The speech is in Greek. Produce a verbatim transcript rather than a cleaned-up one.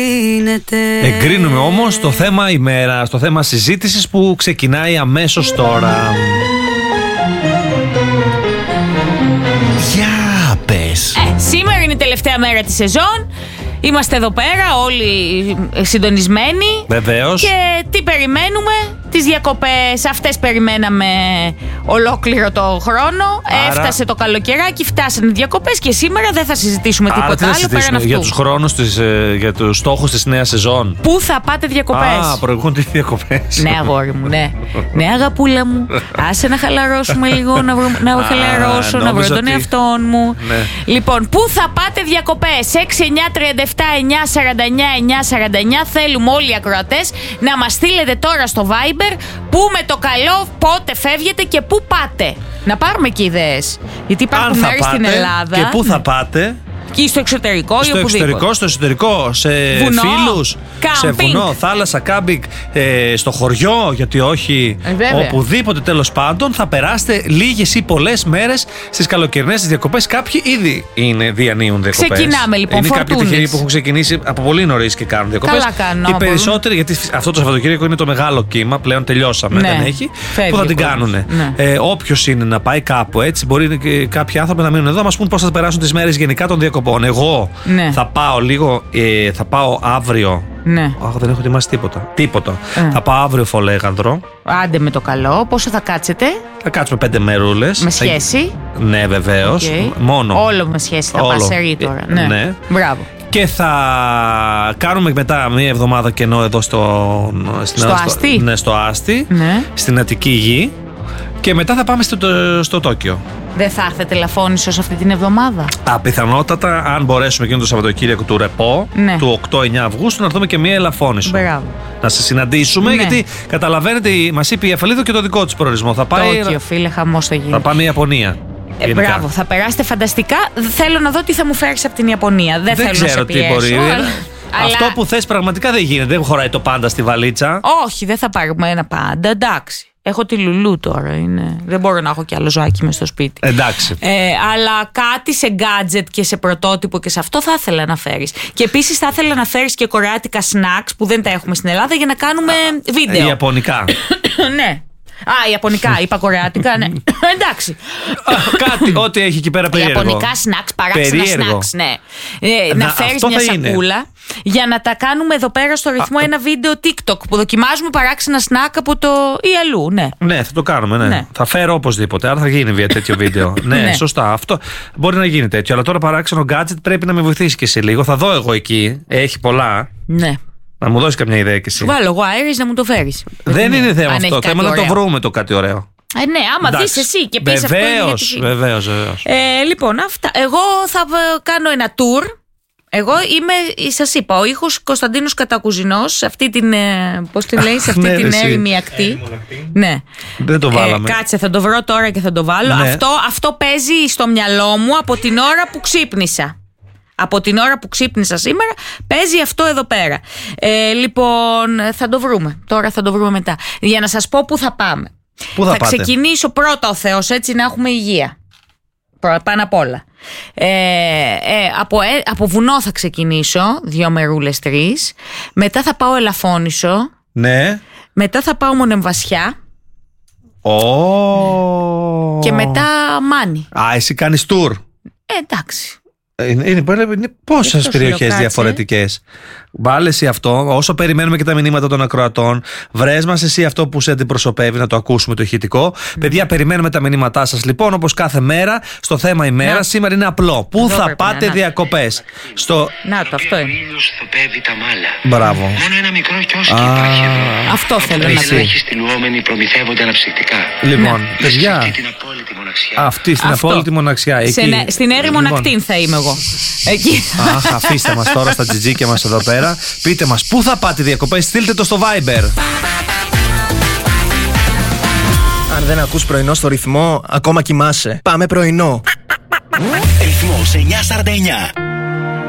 Εγκρίνουμε όμως το θέμα ημέρας, το θέμα συζήτησης που ξεκινάει αμέσως τώρα. Για πες. Ε, σήμερα είναι η τελευταία μέρα της σεζόν. Είμαστε εδώ πέρα όλοι συντονισμένοι. Βεβαίως. Και τι περιμένουμε? Τις διακοπές. Αυτές περιμέναμε ολόκληρο το χρόνο. Άρα... Έφτασε το καλοκαιράκι, φτάσανε οι διακοπές και σήμερα δεν θα συζητήσουμε Άρα τίποτα άλλο πέραν αυτού. Για τους χρόνους, της, για τους στόχους της νέας σεζόν. Πού θα πάτε διακοπές? Α, προηγούν τις διακοπές. Ναι, αγόρι μου, ναι. Ναι, αγαπούλα μου. Άσε να χαλαρώσουμε λίγο, να, βρω, να χαλαρώσω, να βρω τον ότι... εαυτό μου. Ναι. Λοιπόν, πού θα πάτε διακοπές? έξι εννιά τριάντα επτά εννιά σαράντα εννιά εννιά σαράντα εννιά. Θέλουμε όλοι οι ακροατές να μας στείλετε τώρα στο Viber πού με το καλό πότε φεύγετε και πού πάτε. Να πάρουμε και ιδέες. Γιατί υπάρχουν μέρη στην Ελλάδα. Και πού θα πάτε? Και στο εξωτερικό στο ή εξωτερικό, στο εσωτερικό, σε βουνό, φίλους, κάμπινγκ. σε βουνό, θάλασσα, κάμπινγκ, ε, στο χωριό, γιατί όχι, ε, οπουδήποτε τέλος πάντων θα περάσετε λίγες ή πολλές μέρες στις καλοκαιρινές διακοπές. Κάποιοι ήδη είναι διανύουν διακοπές. Ξεκινάμε λοιπόν. Είναι κάποιοι τυχεροί που έχουν ξεκινήσει από πολύ νωρίς και κάνουν διακοπές. Καλά κάνουν. Οι περισσότεροι, γιατί αυτό το Σαββατοκύριακο είναι το μεγάλο κύμα, πλέον τελειώσαμε, ναι, δεν έχει. φεύγει, που θα την κάνουν. Ναι. Ε, Όποιος είναι να πάει κάπου έτσι, μπορεί και κάποιοι άνθρωποι να μείνουν εδώ, να μας πούν πώς θα περάσουν τις μέρες γενικά των διακοπών. Εγώ ναι. θα πάω λίγο, ε, θα πάω αύριο. Ναι. Αχ, δεν έχω ετοιμάσει τίποτα. Τίποτα. Ε. Θα πάω αύριο Φολέγανδρο. Άντε με το καλό. Πόσο θα κάτσετε? Θα κάτσουμε πέντε μερούλες. Με σχέση? Θα... Ναι, βεβαίως. Okay. Μόνο. Όλο με σχέση. Θα πας σε ρί τώρα. Ε, ναι. ναι. Μπράβο. Και θα κάνουμε μετά μία εβδομάδα κενό εδώ στο, στο, στο Άστι. Ναι, στο Άστι. Ναι. Στην Αττική Γη. Και μετά θα πάμε στο, στο Τόκιο. Δεν θα έρθετε Λαφώνησος αυτή την εβδομάδα? Α, πιθανότατα, αν μπορέσουμε εκείνο το Σαββατοκύριακο του Ρεπό, ναι. του οκτώ εννιά Αυγούστου, να έρθουμε και μία Ελαφώνησο. Μπράβο. Να σε συναντήσουμε, ναι. γιατί καταλαβαίνετε, μας είπε η Αφαλίδου και το δικό της προορισμό. Θα πάει. Τόκιο, φίλε, χαμός θα γίνει. Θα πάμε η Ιαπωνία. Ε, μπράβο, θα περάσετε φανταστικά. Θέλω να δω τι θα μου φέρεις από την Ιαπωνία. Δεν, δεν θέλω ξέρω να σε πιέσω, τι μπορεί. Αλλά... Αυτό που θες πραγματικά δεν γίνεται. Δεν χωράει το πάντα στη βαλίτσα. Όχι, δεν θα πάρουμε ένα πάντα. Εντάξει. Έχω τη Λουλού τώρα. Είναι... Δεν μπορώ να έχω κι άλλο ζωάκι μες στο σπίτι. Εντάξει. Ε, αλλά κάτι σε gadget και σε πρωτότυπο και σε αυτό θα ήθελα να φέρεις. Και επίσης θα ήθελα να φέρεις και κορεάτικα snacks που δεν τα έχουμε στην Ελλάδα για να κάνουμε βίντεο. Ιαπωνικά. Ναι. Α, Ιαπωνικά, είπα κορεάτικα, ναι. Εντάξει. Κάτι, ό,τι έχει εκεί πέρα περίεργο. Ιαπωνικά snacks, παράξενα snacks, ναι. Ε, να, να φέρεις μια σακούλα είναι. Για να τα κάνουμε εδώ πέρα στο ρυθμό Α, ένα βίντεο TikTok που δοκιμάζουμε παράξενα snack από το ή αλλού, ναι. Ναι, θα το κάνουμε, ναι. ναι. Θα φέρω οπωσδήποτε, άρα θα γίνει βία τέτοιο βίντεο. ναι, ναι, σωστά. Αυτό μπορεί να γίνει τέτοιο. Αλλά τώρα παράξενο gadget πρέπει να με βοηθήσει και σε λίγο. Θα δω εγώ εκεί. Έχει πολλά. Ναι. Να μου δώσει καμιά ιδέα κι εσύ. Βάλω εγώ αέρις να μου το φέρεις. Δεν είναι θέμα αυτό. Θέμα να το βρούμε το κάτι ωραίο. Ε, ναι, άμα δεις εσύ και πεις αυτό. Βεβαίως, βεβαίως, βεβαίως. Ε, λοιπόν, αυτά. Εγώ θα κάνω ένα tour. Εγώ είμαι, σας είπα, ο ήχος Κωνσταντίνος Κατακουζινός σε αυτή την, πώς τη λέει, σε αυτή ναι, την έρημη ακτή. Ναι. Δεν το βάλαμε. Ε, κάτσε, θα το βρω τώρα και θα το βάλω. Ναι. Αυτό, αυτό παίζει στο μυαλό μου από την ώρα που ξύπνησα. Από την ώρα που ξύπνησα σήμερα παίζει αυτό εδώ πέρα. Ε, λοιπόν, θα το βρούμε. Τώρα θα το βρούμε μετά. Για να σας πω πού θα πάμε. Πού θα, θα πάτε? ξεκινήσω πρώτα ο Θεός, έτσι να έχουμε υγεία. Πάνω απ' όλα. Ε, ε, από, ε, από βουνό θα ξεκινήσω, δύο μερούλες, τρεις. Μετά θα πάω Ελαφώνησο. Ναι. Μετά θα πάω Μονεμβασιά. Oh. Και μετά Μάνη. Α, εσύ κάνεις tour. Ε, εντάξει. Είναι, είναι, είναι πόσες περιοχές διαφορετικές. Βάλε εσύ αυτό, όσο περιμένουμε και τα μηνύματα των ακροατών. Βρες μας εσύ αυτό που σε αντιπροσωπεύει, να το ακούσουμε το ηχητικό. Mm. Παιδιά, περιμένουμε τα μηνύματά σας λοιπόν, όπως κάθε μέρα, στο θέμα ημέρα. Να. Σήμερα είναι απλό. Πού Εδώ θα πάτε να, διακοπές? Στο... Να το, αυτό είναι. Τα μάλα. Μπράβο. Μόνο ένα μικρό κιόσκι υπάρχει εδώ. Αυτό θέλω να πει. Ελάχιστοι λουόμενοι προμηθεύονται αναψυκτικά. Λοιπόν, παιδιά. Αυτή στην απόλυτη μοναξιά. Αυτή στην αυτό. απόλυτη μοναξιά. Εκεί. Σε, στην έρημο λοιπόν. Ακτίν θα είμαι εγώ. Εκεί. Αχ, αφήστε μας τώρα στα τζιτζίκια μας εδώ πέρα. Πείτε μας πού θα πάτε διακοπές, στείλτε το στο Viber. Αν δεν ακούς πρωινό στο ρυθμό, ακόμα κοιμάσαι. Πάμε πρωινό. Ρυθμός εννιακόσια σαράντα εννιά.